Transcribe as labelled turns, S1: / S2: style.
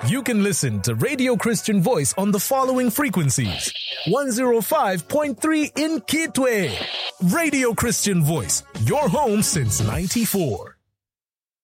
S1: You can listen to Radio Christian Voice on the following frequencies. 105.3 in Kitwe. Radio Christian Voice, your home since 94.